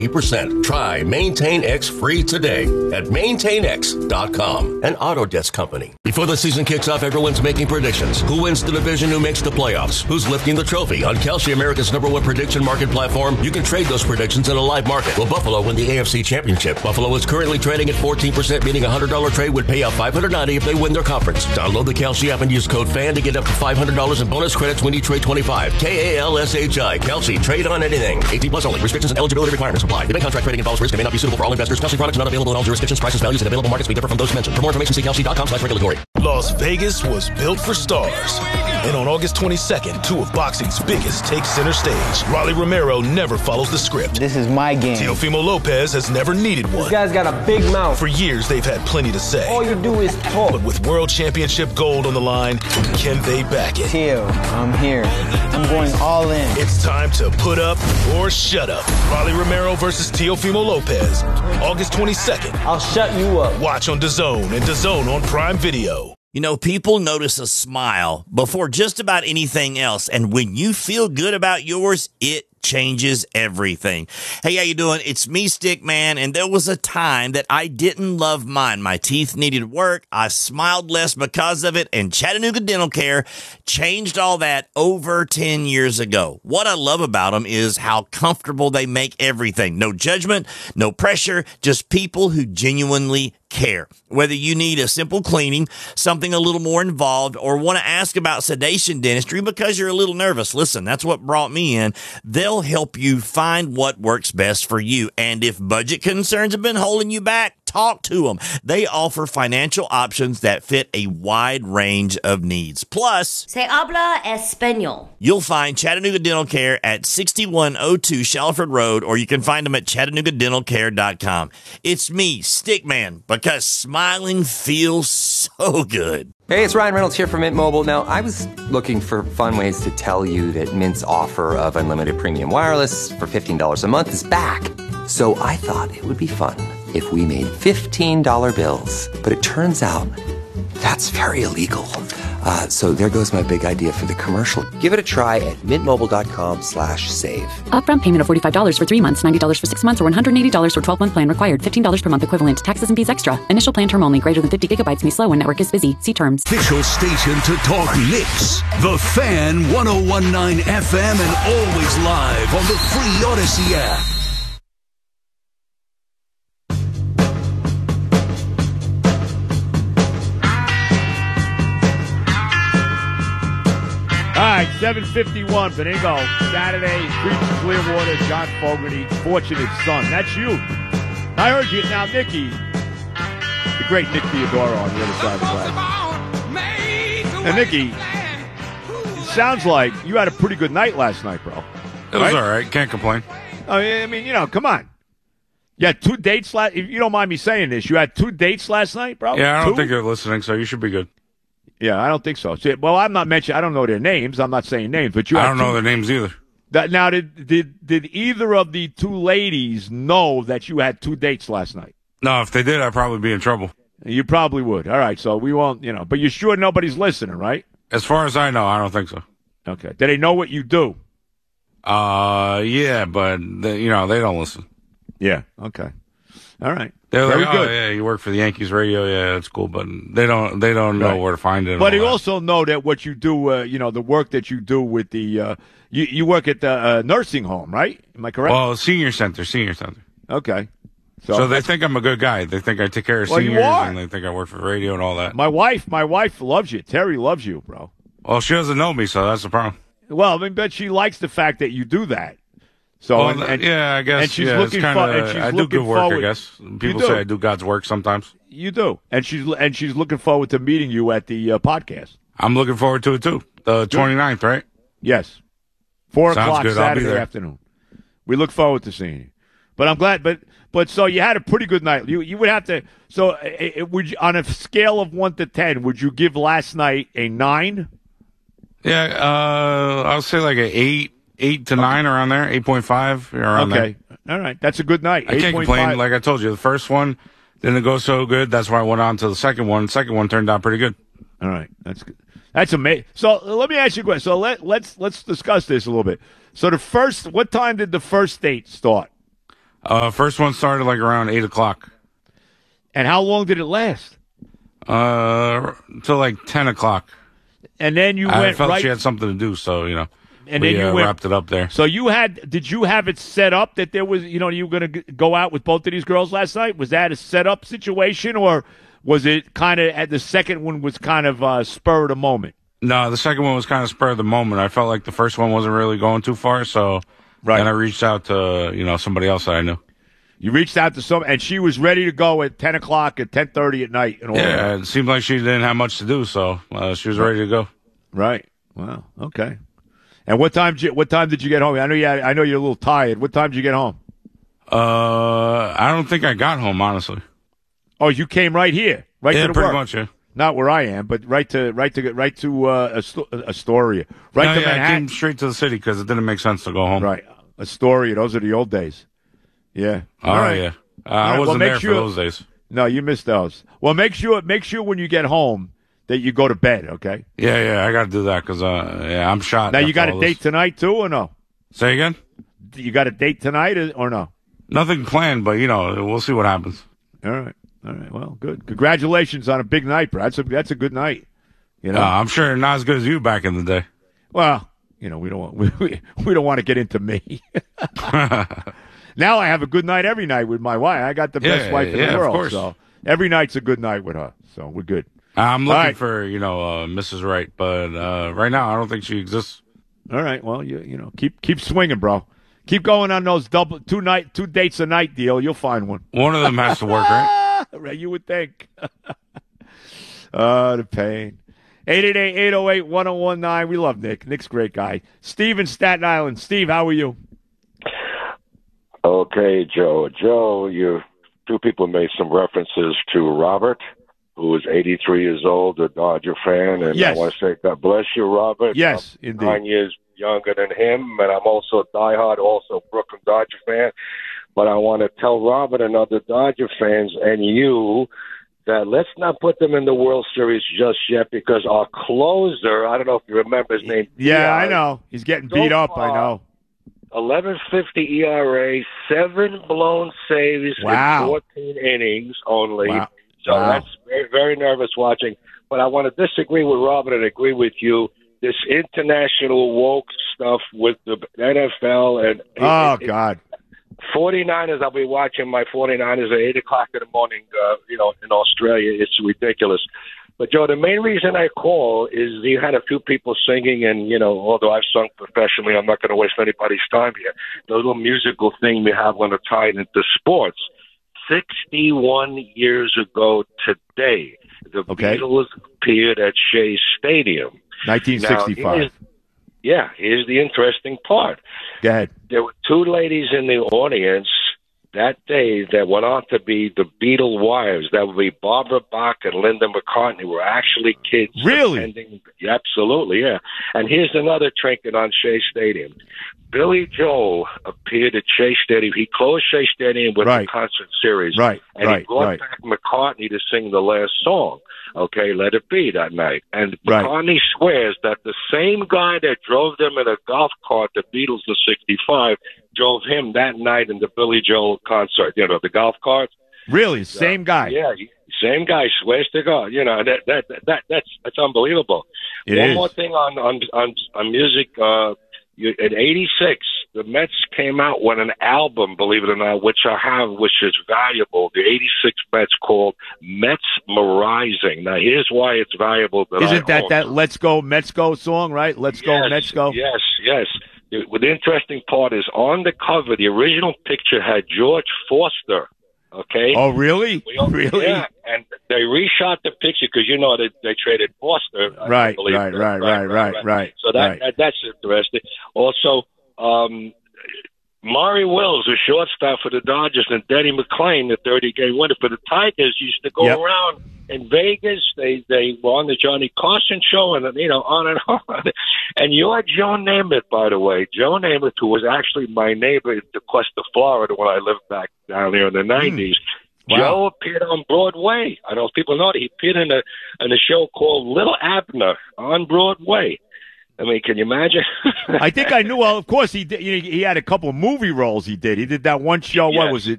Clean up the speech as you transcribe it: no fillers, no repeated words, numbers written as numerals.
8%. Try Maintain X free today at maintainx.com, an Autodesk company. Before the season kicks off, everyone's making predictions. Who wins the division? Who makes the playoffs? Who's lifting the trophy? On Kalshi, America's #1 prediction market platform, you can trade those predictions in a live market. Will Buffalo win the AFC Championship? Buffalo is currently trading at 14%, meaning a $100 trade would pay out $590 if they win their conference. Download the Kalshi app and use code FAN to get up to $500 in bonus credits when you trade 25. KALSHI. Kalshi. Trade on anything. 18 plus only. Restrictions and eligibility requirements apply. Debate contract trading involves risk and may not be suitable for all investors. Kalshi products not available in all jurisdictions. Prices, values, and available markets may differ from those mentioned. For more information, see kalshi.com/regulatory. Las Vegas was built for stars. And on August 22nd, two of boxing's biggest take center stage. Rolly Romero never follows the script. This is my game. Teofimo Lopez has never needed one. This guy's got a big mouth. For years, they've had plenty to say. All you do is talk. But with World Championship gold on the line, can they back it? Teo, I'm here. I'm going all in. It's time to put up or shut up. Rolly Romero versus Teofimo Lopez. August 22nd. I'll shut you up. Watch on DAZN and DAZN on Prime Video. You know, people notice a smile before just about anything else. And when you feel good about yours, it changes everything. Hey, how you doing? It's me, Stickman, and there was a time that I didn't love mine. My teeth needed work. I smiled less because of it, and Chattanooga Dental Care changed all that over 10 years ago. What I love about them is how comfortable they make everything. No judgment, no pressure, just people who genuinely care. Whether you need a simple cleaning, something a little more involved, or want to ask about sedation dentistry because you're a little nervous, listen, that's what brought me in. They'll help you find what works best for you. And if budget concerns have been holding you back, talk to them. They offer financial options that fit a wide range of needs. Plus, Se habla español. You'll find Chattanooga Dental Care at 6102 Shalford Road, or you can find them at ChattanoogaDentalCare.com. It's me, Stickman, because smiling feels so good. Hey, it's Ryan Reynolds here from Mint Mobile. Now, I was looking for fun ways to tell you that Mint's offer of unlimited premium wireless for $15 a month is back. So I thought it would be fun if we made $15 bills. But it turns out that's very illegal. So there goes my big idea for the commercial. Give it a try at mintmobile.com/save. Upfront payment of $45 for 3 months, $90 for 6 months, or $180 for 12-month plan required. $15 per month equivalent. Taxes and fees extra. Initial plan term only. Greater than 50 gigabytes may slow when network is busy. See terms. Official station to talk Knicks. The Fan 101.9 FM and always live on the free Odyssey app. All right, 7:51, Benigno, Saturday, Creek Clearwater, John Fogerty, Fortunate Son. That's you. I heard you. Now, Nicky, the great Nick Theodoro on the other side of the glass. And Nicky, it sounds like you had a pretty good night last night, bro. It was all right. Can't complain. I mean, you know, come on. You had 2 dates last. If you don't mind me saying this, you had 2 dates last night, bro? Yeah, I don't think they're listening, so you should be good. Yeah, I don't think so. See, well, I'm not mentioning. I don't know their names. I'm not saying names, but you. I don't know their names either. Now, did either of the 2 ladies know that you had 2 dates last night? No, if they did, I'd probably be in trouble. You probably would. All right, so we won't. You know, but you're sure nobody's listening, right? As far as I know, I don't think so. Okay. Do they know what you do? Yeah, but they don't listen. Yeah. Okay. All right. They're Very like, good. oh yeah, you work for the Yankees radio. Yeah, it's cool, but they don't know where to find it. But they also know that what you do, the work that you do with the, you work at the nursing home, right? Am I correct? Well, senior center. Okay. So they think I'm a good guy. They think I take care of seniors, and they think I work for the radio and all that. My wife loves you. Terry loves you, bro. Well, she doesn't know me, so that's the problem. Well, I mean, but she likes the fact that you do that. So, yeah, I guess. And she's looking I do good work, I guess. People say I do God's work sometimes. You do, and she's looking forward to meeting you at the podcast. I'm looking forward to it too. The 29th, right? Yes, 4 Sounds o'clock good. Saturday afternoon. We look forward to seeing you. But I'm glad. But so you had a pretty good night. You would have to. So would you, on a scale of 1 to 10, would you give last night a 9? Yeah, I'll say like a 8 to 9 around there, 8.5 around there. Okay, all right, that's a good night. I can't complain. Like I told you, the first one didn't go so good. That's why I went on to the second one. The second one turned out pretty good. All right, that's good. That's amazing. So let me ask you a question. So let's discuss this a little bit. So what time did the first date start? First one started like around 8 o'clock. And how long did it last? Till like 10 o'clock. And then you I went felt right. she had something to do, so And we then you wrapped it up there. So did you have it set up that there was, you were going to go out with both of these girls last night? Was that a set up situation, or was it kind of at the second one was kind of spur of the moment? No, the second one was kind of spur of the moment. I felt like the first one wasn't really going too far, so then I reached out to somebody else that I knew. You reached out to and she was ready to go at 10 o'clock at 10:30 at night. And all that. It seemed like she didn't have much to do, so she was ready to go. Right. Wow. Okay. And what time did you get home? I know you're a little tired. What time did you get home? I don't think I got home, honestly. Oh, you came right here, right to the pretty work. much, yeah. Not where I am, but right to Astoria, right to Manhattan. I came straight to the city because it didn't make sense to go home. Right, Astoria. Those are the old days. Yeah. All right. Yeah. I wasn't there for those days. No, you missed those. Well, make sure when you get home that you go to bed. Okay. Yeah. I got to do that because I'm shot. Now you got a date tonight too, or no? Say again. You got a date tonight, or no? Nothing planned, but we'll see what happens. All right. Well, good. Congratulations on a big night, bro. That's a good night. I'm sure not as good as you back in the day. Well, we don't want to get into me. Now I have a good night every night with my wife. I got the best wife in the world. Of course. So every night's a good night with her. So we're good. I'm looking for Mrs. Right, but right now I don't think she exists. All right. Well, keep swinging, bro. Keep going on those two dates a night deal. You'll find one. One of them has to work, right? Right, you would think. The pain. 888-808-1019. We love Nick. Nick's a great guy. Steve in Staten Island. Steve, how are you? Okay, Joe. Joe, you two people made some references to Robert, who is 83 years old, a Dodger fan. And yes. I want to say, God bless you, Robert. Yes, I'm indeed. 9 years younger than him, and I'm also a diehard, also Brooklyn Dodger fan. But I want to tell Robert and other Dodger fans and you that let's not put them in the World Series just yet because our closer, I don't know if you remember his name. Yeah, I know. He's getting beat up, I know. 11.50 ERA, 7 blown saves in 14 innings only. Wow. So that's very, very nervous watching. But I want to disagree with Robert and agree with you. This international woke stuff with the NFL and God. 49ers, I'll be watching my 49ers at 8 o'clock in the morning, in Australia. It's ridiculous. But, Joe, the main reason I call is you had a few people singing, and, although I've sung professionally, I'm not going to waste anybody's time here. The little musical thing we have when it's tied into sports. 61 years ago today, the Beatles appeared at Shea Stadium. 1965. Here's the interesting part. Go ahead. There were two ladies in the audience that day that went on to be the Beatle wives. That would be Barbara Bach and Linda McCartney were actually kids. Really? Absolutely, yeah. And here's another trinket on Shea Stadium. Billy Joel appeared at Shea Stadium. He closed Shea Stadium with the concert series. Right, and he brought back McCartney to sing the last song. Okay, Let It Be that night. And McCartney swears that the same guy that drove them in a golf cart, the Beatles in 65, drove him that night in the Billy Joel concert, the golf cart. Really? Same guy? Yeah, same guy, swears to God. That's unbelievable. One more thing on music. In 86, the Mets came out with an album, believe it or not, which I have, which is valuable. The 86 Mets called Mets Merizing. Now, here's why it's valuable. Isn't that Let's Go Mets Go song, right? Let's Go Mets Go? Yes. The interesting part is on the cover, the original picture had George Foster. Okay. Oh, really? Really? Yeah, and they reshot the picture because they traded Foster. Right. So that's interesting. Also, Maury Wills, the shortstop for the Dodgers, and Denny McClain, the 30-game winner for the Tigers, used to go around in Vegas. They were on the Johnny Carson show, and on and on. And you're Joe Namath, by the way. Joe Namath, who was actually my neighbor in DeQuesta, Florida, when I lived back down there in the 90s. Wow. Joe appeared on Broadway. I don't know if people know that. He appeared in a show called Little Abner on Broadway. I mean, can you imagine? I think I knew. Well, of course, he did. He had a couple of movie roles he did. He did that one show, what was it?